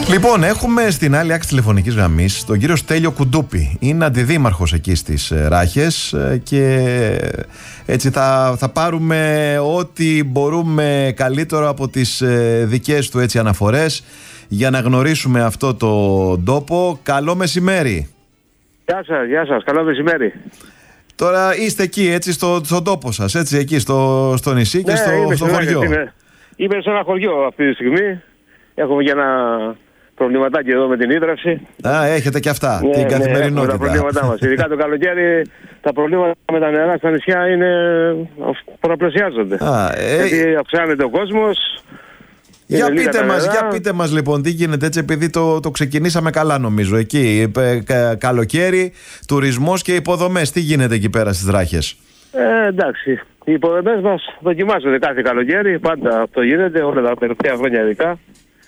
Λοιπόν, έχουμε στην άλλη άκρη τηλεφωνικής γραμμής τον κύριο Στέλιο Κουντούπη. Είναι αντιδήμαρχος εκεί στις Ράχες και έτσι θα πάρουμε ό,τι μπορούμε καλύτερο από τις δικές του έτσι αναφορές για να γνωρίσουμε αυτό το τόπο. Καλό μεσημέρι. Γεια σας, καλό μεσημέρι. Τώρα είστε εκεί έτσι στον τόπο σας, έτσι εκεί στο νησί και στο χωριό. Είμαι σε ένα χωριό αυτή τη στιγμή. Έχουμε και ένα προβληματάκι εδώ με την ίδρυυση. Έχετε και αυτά, την καθημερινότητα. Έχουμε τα προβλήματά μας. Ειδικά το καλοκαίρι τα προβλήματα με τα νερά στα νησιά είναι πολλαπλασιάζονται. Γιατί αυξάνεται ο κόσμος. Για πείτε μας λοιπόν τι γίνεται έτσι, επειδή το ξεκινήσαμε καλά νομίζω εκεί. Καλοκαίρι, τουρισμός και υποδομές. Τι γίνεται εκεί πέρα στις Ράχες? Εντάξει, οι υποδομές μας δοκιμάζονται κάθε καλοκαίρι. Πάντα αυτό γίνεται, όλα τα τελευταία χρόνια ειδικά.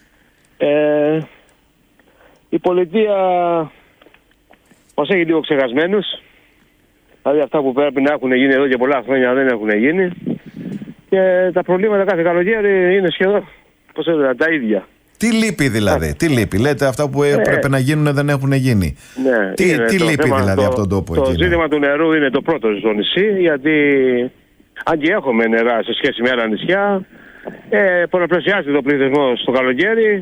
Η πολιτεία μας έχει λίγο ξεχασμένους. Δηλαδή αυτά που πρέπει να έχουν γίνει εδώ και πολλά χρόνια δεν έχουν γίνει. Και τα προβλήματα κάθε καλοκαίρι είναι σχεδόν τα ίδια. Τι λείπει δηλαδή, τι λείπει? Λέτε αυτά που έπρεπε να γίνουν δεν έχουν γίνει. Ναι, τι λείπει δηλαδή από τον τόπο? Το ζήτημα του νερού είναι το πρώτο στο νησί, γιατί αν και έχουμε νερά σε σχέση με άλλα νησιά, πολλαπλασιάζεται το πληθυσμό στο καλοκαίρι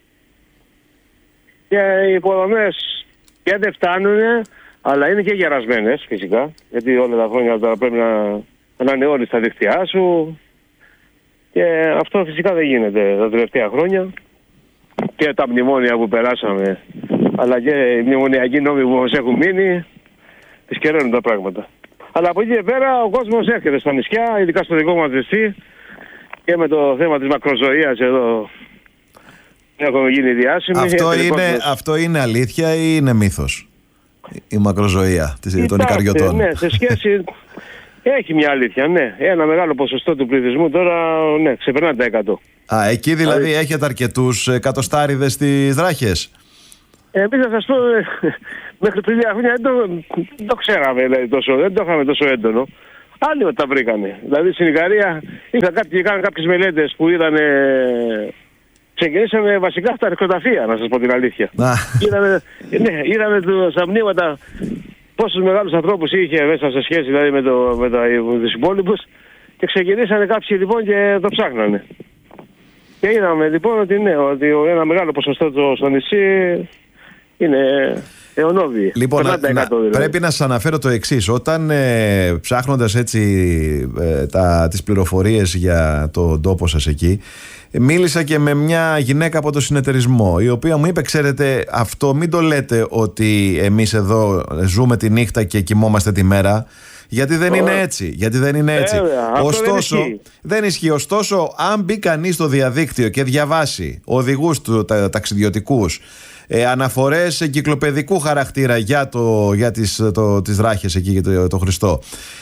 και οι υποδομές και δεν φτάνουν, αλλά είναι και γερασμένες φυσικά, γιατί όλα τα χρόνια τώρα πρέπει να είναι όλοι στα δίκτυά σου. Και αυτό φυσικά δεν γίνεται τα τελευταία χρόνια. Και τα μνημόνια που περάσαμε, αλλά και οι μνημονιακοί νόμοι που μας έχουν μείνει, δυσκεραίνουν τα πράγματα. Αλλά από εκεί και πέρα ο κόσμος έρχεται στα νησιά, ειδικά στο δικό μας νησί, και με το θέμα της μακροζωίας εδώ έχουμε γίνει διάσημοι. Αυτό είναι αλήθεια ή είναι μύθος, η μακροζωία των Ικαριωτών? Ναι, σε σχέση... Έχει μια αλήθεια, ναι. Ένα μεγάλο ποσοστό του πληθυσμού τώρα, ναι, ξεπερνά τα 100. Εκεί δηλαδή έχετε αρκετούς εκατοστάριδες στις Ράχες? Εμείς θα σας πω, μέχρι πριν 2 χρόνια δεν το ξέραμε, δηλαδή, δεν το είχαμε τόσο έντονο. Άλλοι τα βρήκανε. Δηλαδή στην Ικαρία κάναν κάποιες μελέτες που ξεκινήσαμε βασικά στα αρκοταφεία, να σας πω την αλήθεια. Είδαμε στα μνήματα πόσους μεγάλους ανθρώπους είχε μέσα σε σχέση δηλαδή με τους υπόλοιπους, και ξεκινήσανε κάποιοι λοιπόν και το ψάχνανε. Και είδαμε λοιπόν ότι ένα μεγάλο ποσοστό στο νησί είναι αιωνόβιοι. Λοιπόν, πρέπει να σας αναφέρω το εξής. Όταν ψάχνοντας έτσι τις πληροφορίες για τον τόπο σας εκεί, μίλησα και με μια γυναίκα από το συνεταιρισμό, η οποία μου είπε, ξέρετε, αυτό μην το λέτε ότι εμείς εδώ ζούμε τη νύχτα και κοιμόμαστε τη μέρα, γιατί δεν είναι έτσι. Ωστόσο, δεν ισχύει. Ωστόσο, αν μπει κανείς στο διαδίκτυο και διαβάσει οδηγούς ταξιδιωτικούς, αναφορές εγκυκλοπαιδικού χαρακτήρα για τις Ράχες εκεί και το Χριστό,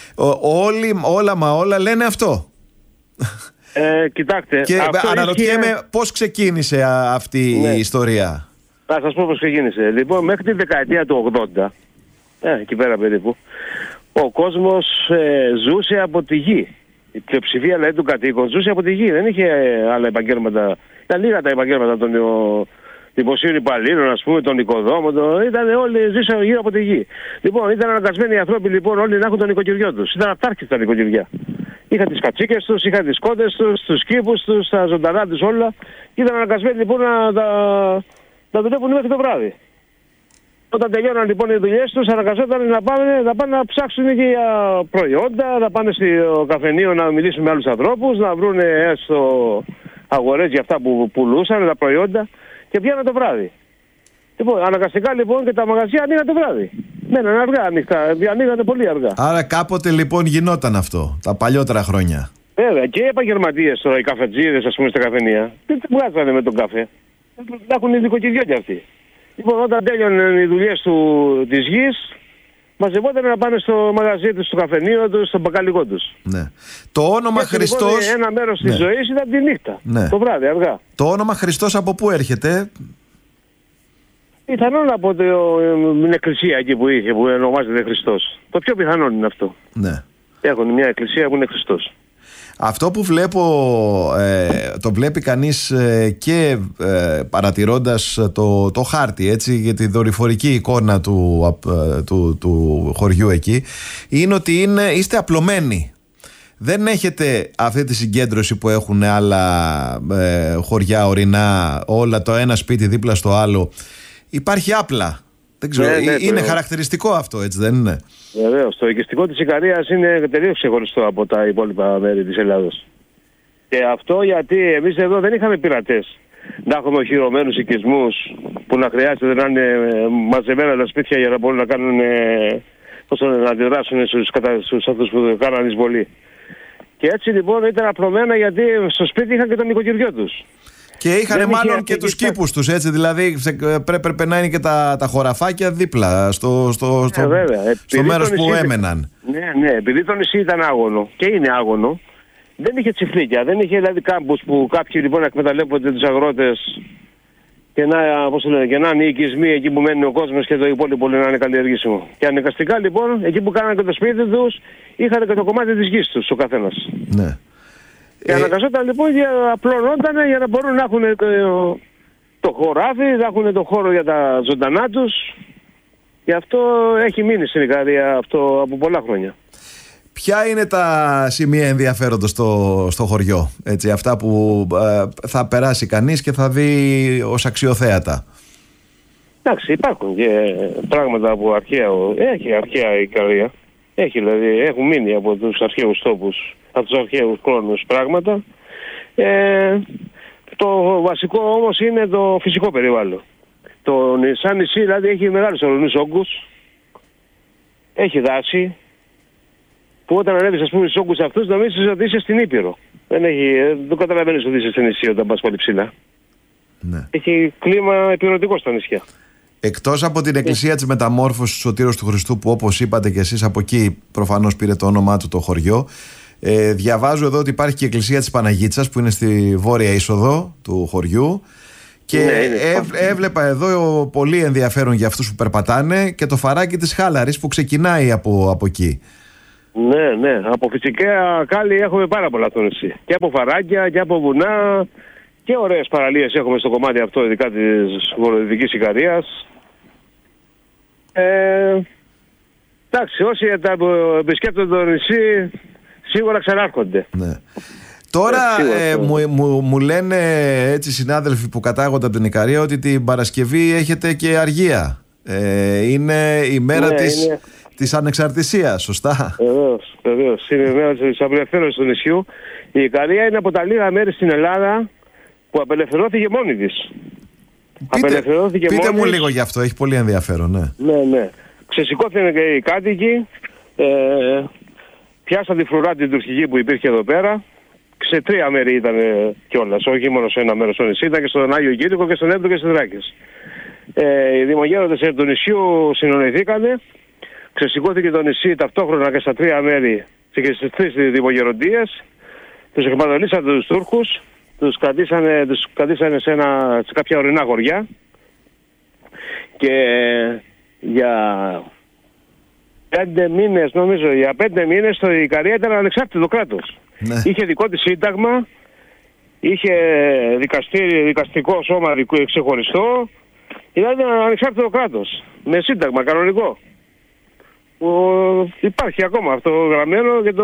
όλα λένε αυτό. Κοιτάξτε, και αναρωτιέμαι πώς ξεκίνησε αυτή η ιστορία. Θα σας πω πώς ξεκίνησε. Λοιπόν, μέχρι τη δεκαετία του 80, εκεί πέρα περίπου, ο κόσμος ζούσε από τη γη. Η πλειοψηφία δηλαδή του κατοίκων ζούσε από τη γη. Δεν είχε άλλα επαγγέλματα. Ήταν λίγα τα επαγγέλματα των δημοσίων υπαλλήλων, ας πούμε, των οικοδόμων. Όλοι ζούσαν γύρω από τη γη. Λοιπόν, ήταν αναγκασμένοι οι άνθρωποι λοιπόν όλοι να έχουν τον νοικοκυριό τους. Ήταν αυτάρκιστα νοικοκυριά. Είχαν τις κατσίκες τους, είχαν τις κότες τους, τους κήπους τους, τα ζωντανά τους όλα. Ήταν αναγκασμένοι λοιπόν να δουλεύουν μέχρι το βράδυ. Όταν τελειώναν λοιπόν οι δουλειές τους, αναγκαζόταν να πάνε να ψάξουν και για προϊόντα, να πάνε στο καφενείο να μιλήσουν με άλλους ανθρώπους, να βρουν έστω αγορές για αυτά που πουλούσαν, τα προϊόντα, και βγαίναν το βράδυ. Λοιπόν, αναγκαστικά λοιπόν και τα μαγαζιά ανοίγαν το βράδυ. Μέναν αργά ανοιχτά, ανοίγανε πολύ αργά. Άρα κάποτε λοιπόν γινόταν αυτό, τα παλιότερα χρόνια. Βέβαια, και οι επαγγελματίες τώρα, οι καφετζίδες, ας πούμε, στα καφενεία, δεν βγάζανε με τον καφέ. Έχουν νοικοκυριό κι αυτοί. Λοιπόν, όταν τέλειωναν οι δουλειές της γης, μαζευόταν να πάνε στο μαγαζί τους, στο καφενείο τους, στο μπακαλικό τους. Ναι. Το όνομα Χριστός... Λοιπόν, ένα μέρος της ζωής ήταν τη νύχτα, το βράδυ, αργά. Το όνομα Χριστός από πού έρχεται? Πιθανόν από την εκκλησία εκεί που είχε, που ονομάζεται Χριστός. Το πιο πιθανόν είναι αυτό. Ναι. Έχουν μια εκκλησία που είναι Χριστός. Αυτό που βλέπω, το βλέπει κανείς και παρατηρώντας το χάρτη, έτσι, για τη δορυφορική εικόνα του χωριού εκεί, είναι ότι είστε απλωμένοι. Δεν έχετε αυτή τη συγκέντρωση που έχουν άλλα χωριά ορεινά, όλα το ένα σπίτι δίπλα στο άλλο. Υπάρχει άπλα. Δεν ξέρω, είναι χαρακτηριστικό αυτό, έτσι δεν είναι? Βεβαίως. Το οικιστικό της Ικαρίας είναι τελείως ξεχωριστό από τα υπόλοιπα μέρη της Ελλάδος. Και αυτό γιατί εμείς εδώ δεν είχαμε πειρατές να έχουμε οχυρωμένους οικισμούς που να χρειάζεται να είναι μαζεμένα τα σπίτια για να μπορούν να κάνουν, να αντιδράσουν στους αυτούς που κάναν εισβολή. Και έτσι λοιπόν ήταν απλωμένα γιατί στο σπίτι είχαν και το νοικοκυριό τους. Και είχαν μάλλον και τους κήπους τους, έτσι, δηλαδή πρέπει να είναι και τα χωραφάκια δίπλα στο μέρος που έμεναν. Ναι, επειδή το νησί ήταν άγωνο και είναι άγωνο, δεν είχε τσιφλίκια, δεν είχε δηλαδή κάμπους που κάποιοι λοιπόν εκμεταλλεύονται τους αγρότες και να είναι οι οικισμοί εκεί που μένει ο κόσμος και το υπόλοιπο να είναι καλλιεργήσιμο. Και αναγκαστικά λοιπόν εκεί που κάνανε και το σπίτι τους είχαν και το κομμάτι της γης τους ο καθένας. Ναι. Και αναγκαζόταν λοιπόν απλώνονταν για να μπορούν να έχουν το χωράφι, να έχουν το χώρο για τα ζωντανά τους. Και αυτό έχει μείνει στην Ικαρία αυτό από πολλά χρόνια. Ποια είναι τα σημεία ενδιαφέροντος στο χωριό, έτσι, αυτά που θα περάσει κανείς και θα δει ως αξιοθέατα? Εντάξει, υπάρχουν και πράγματα από έχει αρχαία η Ικαρία. Δηλαδή έχουν μείνει από τους αρχαίους τόπους, από τους αρχαίους χρόνους πράγματα. Το βασικό όμως είναι το φυσικό περιβάλλον. Σαν νησί δηλαδή έχει μεγάλους ορεινούς όγκους, έχει δάση, που όταν ανέβεις ας πούμε στους όγκους αυτούς νομίζεις ότι είσαι στην Ήπειρο. Δεν καταλαβαίνεις ότι είσαι στην νησί όταν πας πολύ ψηλά. Ναι. Έχει κλίμα επιρωτικό στα νησιά. Εκτός από την Εκκλησία της Μεταμόρφωσης του Σωτήρος του Χριστού, που όπως είπατε και εσείς από εκεί προφανώς πήρε το όνομά του το χωριό, διαβάζω εδώ ότι υπάρχει και η Εκκλησία της Παναγίτσας που είναι στη βόρεια είσοδο του χωριού και έβλεπα εδώ πολύ ενδιαφέρον για αυτούς που περπατάνε και το φαράκι της Χάλαρης που ξεκινάει από εκεί. Ναι, από φυσικά κάλλη έχουμε πάρα πολλά στο νησί. Και από φαράκια και από βουνά και ωραίες παραλίες έχουμε στο κομμάτι αυτό, ειδικά της βορειοδυτικής Ικαρίας. Εντάξει, όσοι επισκέπτονται το νησί σίγουρα ξανάρχονται. Ναι. Τώρα μου λένε έτσι συνάδελφοι που κατάγονται από την Ικαρία ότι την Παρασκευή έχετε και αργία. Είναι η μέρα της ανεξαρτησίας, σωστά? Βεβαίως. Είναι η μέρα της απελευθέρωσης του νησιού. Η Ικαρία είναι από τα λίγα μέρη στην Ελλάδα που απελευθερώθηκε μόνη της. Πείτε μου λίγο γι' αυτό, έχει πολύ ενδιαφέρον. Ναι. Ξεσηκώθηκαν και οι κάτοικοι, πιάσαν τη φρουρά την τουρκική που υπήρχε εδώ πέρα. Σε 3 μέρη ήταν κιόλας, όχι μόνο σε ένα μέρος στο νησί, ήταν και στον Άγιο Κήρυκο και στον Εύρο και στις Δράκες. Οι δημογέροντες του νησιού συνονεθήκανε, ξεσηκώθηκε το νησί ταυτόχρονα και στα 3 μέρη και στις 3 δημογεροντίες, τους εκμεταλλεύσαν τους Τούρκους, τους κρατήσανε σε κάποια ορεινά χωριά και για 5 μήνες, νομίζω, για 5 μήνες η Ικαρία ήταν ανεξάρτητο κράτος. Ναι. Είχε δικό της σύνταγμα, είχε δικαστικό σώμα ξεχωριστό, δηλαδή ήταν ανεξάρτητο κράτος, με σύνταγμα κανονικό. Υπάρχει ακόμα αυτό γραμμένο και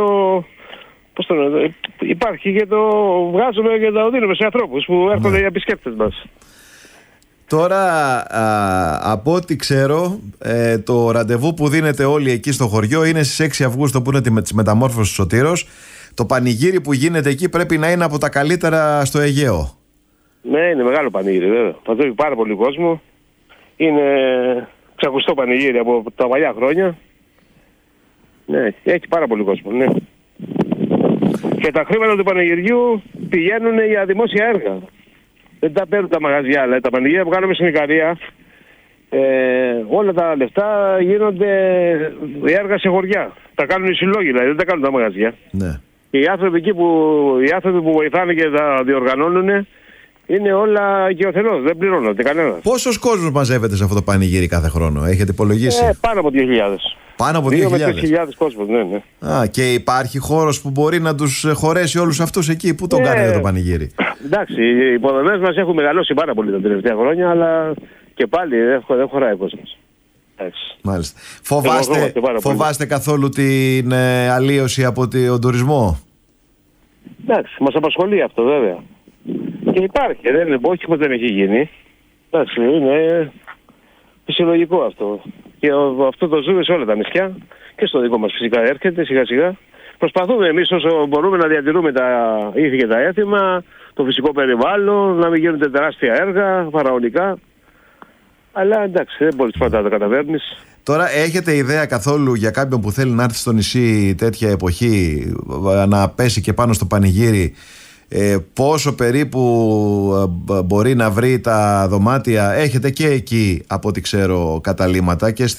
υπάρχει και το βγάζουμε και το δίνουμε σε ανθρώπους που έρχονται οι επισκέπτες μας. Τώρα από ό,τι ξέρω το ραντεβού που δίνετε όλοι εκεί στο χωριό είναι στις 6 Αυγούστου που είναι της μεταμόρφωσης του Σωτήρος. Το πανηγύρι που γίνεται εκεί πρέπει να είναι από τα καλύτερα στο Αιγαίο. Ναι, είναι μεγάλο πανηγύρι βέβαια. Θα δει πάρα πολύ κόσμο. Είναι ξακουστό πανηγύρι από τα παλιά χρόνια. Ναι, έχει πάρα πολύ κόσμο, ναι. Και τα χρήματα του πανηγυριού πηγαίνουν για δημόσια έργα. Δεν τα παίρνουν τα μαγαζιά, αλλά τα πανηγύρια που κάνουμε στην Ικαρία, όλα τα λεφτά γίνονται έργα σε χωριά. Τα κάνουν οι συλλόγοι, δηλαδή δεν τα κάνουν τα μαγαζιά. Ναι. Και οι άνθρωποι εκεί που βοηθάνε και τα διοργανώνουν, Είναι όλα οικειοθελώς, δεν πληρώνονται κανένα. Πόσος κόσμος μαζεύεται σε αυτό το πανηγύρι κάθε χρόνο, έχετε υπολογίσει? Πάνω από 2.000. Πάνω από 2.000. 2 με 3.000 κόσμος, ναι. Και υπάρχει χώρος που μπορεί να τους χωρέσει όλους αυτούς εκεί? Πού τον κάνετε το πανηγύρι? Εντάξει, οι υποδομές μας έχουν μεγαλώσει πάρα πολύ τα τελευταία χρόνια, αλλά και πάλι δεν χωράει ο κόσμος. Μάλιστα. Φοβάστε καθόλου την αλλίωση από τον τουρισμό? Εντάξει, μας απασχολεί αυτό βέβαια. Και υπάρχει, όχι πως δεν έχει γίνει. Εντάξει, είναι φυσιολογικό αυτό. Και αυτό το ζούμε σε όλα τα νησιά και στο δικό μας φυσικά έρχεται σιγά σιγά. Προσπαθούμε εμείς όσο μπορούμε να διατηρούμε τα ήθη και τα έθιμα, το φυσικό περιβάλλον, να μην γίνονται τεράστια έργα, φαραωνικά. Αλλά εντάξει, δεν μπορείς πάντα να το καταφέρνεις. Τώρα έχετε ιδέα καθόλου για κάποιον που θέλει να έρθει στο νησί τέτοια εποχή, να πέσει και πάνω στο πανηγύρι, πόσο περίπου μπορεί να βρει τα δωμάτια? Έχετε και εκεί, από ό,τι ξέρω, καταλύματα και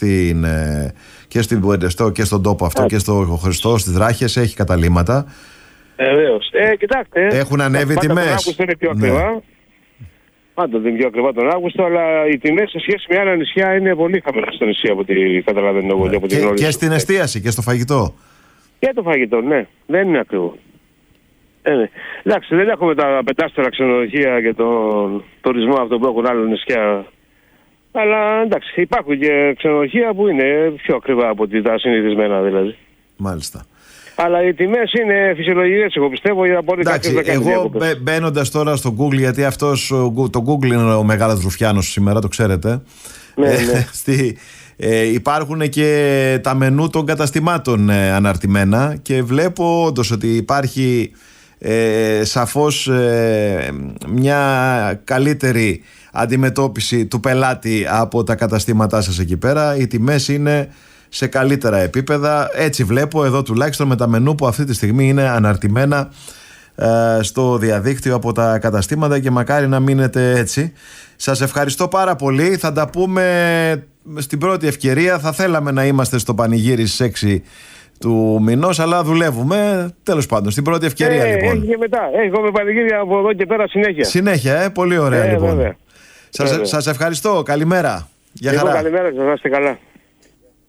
στην Πουεντεστό και στον τόπο αυτό και στο Χριστό, στις Δράχες έχει καταλύματα. Βεβαίως. Κοιτάξτε. Έχουν ανέβει τιμές. Τον Αύγουστο είναι πιο ακριβά. Πάντοτε είναι πιο ακριβά τον Αύγουστο, αλλά οι τιμές σε σχέση με άλλα νησιά είναι πολύ χαμηλές στο νησί, από ό,τι καταλαβαίνω εγώ. Και στην εστίαση και στο φαγητό. Και το φαγητό, ναι. Δεν είναι ακριβό. Εντάξει, δεν έχουμε τα πεντάστερα ξενοδοχεία και τον τουρισμό αυτό που έχουν άλλα νησιά. Αλλά εντάξει, υπάρχουν και ξενοδοχεία που είναι πιο ακριβά από τα συνηθισμένα δηλαδή. Μάλιστα. Αλλά οι τιμές είναι φυσιολογικές, εγώ πιστεύω, για να μπορεί κάποιος να κάνει διακοπές. Εγώ μπαίνοντας τώρα στο Google, γιατί το Google είναι ο μεγάλος ρουφιάνος σήμερα, το ξέρετε. Ναι. Υπάρχουν και τα μενού των καταστημάτων αναρτημένα και βλέπω όντως ότι υπάρχει σαφώς μια καλύτερη αντιμετώπιση του πελάτη από τα καταστήματά σας εκεί πέρα. Οι τιμές είναι σε καλύτερα επίπεδα, έτσι βλέπω εδώ τουλάχιστον με τα μενού που αυτή τη στιγμή είναι αναρτημένα στο διαδίκτυο από τα καταστήματα, και μακάρι να μείνετε έτσι. Σας ευχαριστώ πάρα πολύ. Θα τα πούμε στην πρώτη ευκαιρία. Θα θέλαμε να είμαστε στο πανηγύρι στις 6 του μηνός, αλλά δουλεύουμε. Τέλος πάντων, στην πρώτη ευκαιρία λοιπόν. Έχει και μετά. Έχουμε πανηγύρια από εδώ και πέρα συνέχεια. Συνέχεια, πολύ ωραία λοιπόν. Βέβαια. Σας ευχαριστώ. Καλημέρα. Γεια χαρά. Καλημέρα, σας είστε καλά.